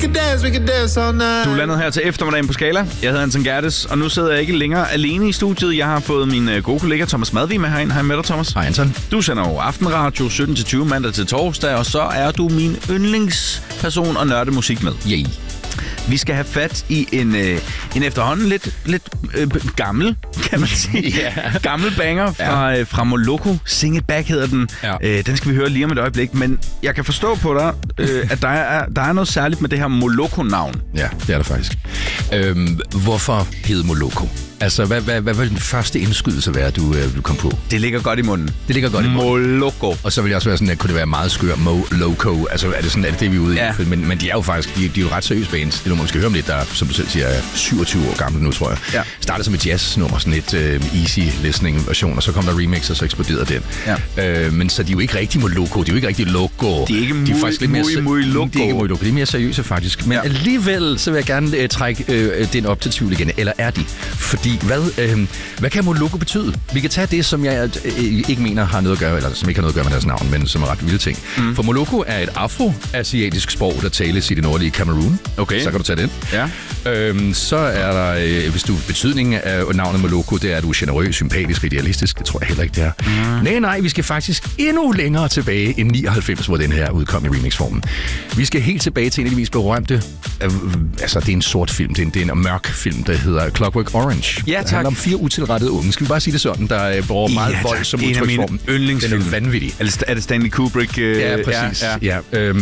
can dance all night. Du landede her til eftermiddagen på Skala. Jeg hedder Anton Gerdes, og nu sidder jeg ikke længere alene i studiet. Jeg har fået min gode kollega Thomas Madvig med herind. Hej med dig, Thomas. Hej, Anton. Du sender jo aftenradio 17-20 mandag til torsdag, og så er du min yndlingsperson at nørde musik med. Yay. Vi skal have fat i en efterhånden lidt gammel, kan man sige. Yeah. Gammel banger fra Moloko. Sing It Back hedder den. Ja. Den skal vi høre lige om et øjeblik. Men jeg kan forstå på dig, at der er noget særligt med det her Moloko-navn. Ja, det er der faktisk. Hvorfor hed Moloko? Altså, hvad vil den første indskydelse være, du kom på? Det ligger godt i munden. Det ligger godt i munden. Moloko. Og så vil jeg også være sådan, at kunne det være meget skør Moloko? Altså, er det vi er ude i? Men de er jo faktisk, de er jo ret seriøse bands. Det er nu, man skal høre om lidt, der er, som du selv siger, 27 år gammel nu, tror jeg. Ja. Startede som et jazznummer, sådan et easy listening version, og så kom der remix, og så eksploderede den. Ja. Men så de er jo ikke rigtig Moloko, de er jo ikke rigtig loco. De er ikke muy loco. De er ikke muy loco, de er mere seriøse faktisk. Men alligevel, så vil jeg gerne trække den op til tvivl igen. Eller er de? Fordi, hvad kan Moloko betyde? Vi kan tage det, som jeg ikke mener har noget at gøre, eller som ikke har noget at gøre med deres navn, men som er ret vilde ting. For Moloko er et afroasiatisk sprog, der tales i det nordlige Cameroon. Okay. Så kan du tage den. Ja. Så er der, hvis du betydningen af navnet Moloko, det er, at du er generøs, sympatisk, idealistisk. Det tror jeg heller ikke, det er. Nej, vi skal faktisk endnu længere tilbage end 99, hvor den her udkom i remixformen. Vi skal helt tilbage til en af de mest berømte, altså det er en sort film, det er en mørk film, der hedder Clockwork Orange. Ja, tak. Det handler om 4 utilrettede unge. Skal vi bare sige det sådan, der bruger meget vold som udtryksformen. En af mine yndlingsfilm. Den er vanvittig. Er det Stanley Kubrick? Ja, præcis. Ja.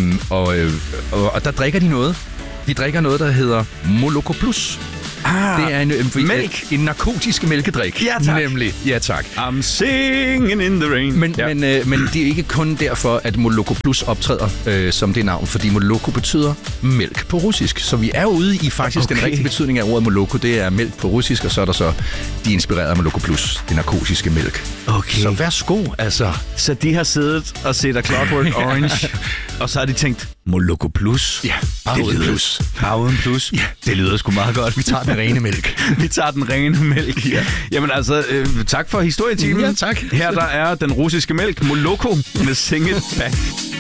Og der drikker de noget. De drikker noget, der hedder Moloko Plus. Det er mælk. En narkotisk mælkedrik. Ja, tak. Nemlig. Ja, tak. I'm singing in the rain. Men det er ikke kun derfor, at Moloko Plus optræder som det navn, fordi Moloko betyder mælk på russisk. Så vi er ude i faktisk den rigtige betydning af ordet Moloko. Det er mælk på russisk, og så er der så de inspirerede af Moloko Plus, det narkotiske mælk. Okay. Så værsgo, altså. Så de har siddet og set af Clockwork Orange, og så har de tænkt, Moloko Plus? Ja, bare uden plus. Bare uden plus? Ja. Det lyder sgu meget godt. Vi tager den rene mælk. Vi tager den rene mælk. Ja. Jamen altså, tak for historietimen. Ja, tak. Her der er den russiske mælk, Moloko, med Sing It Back.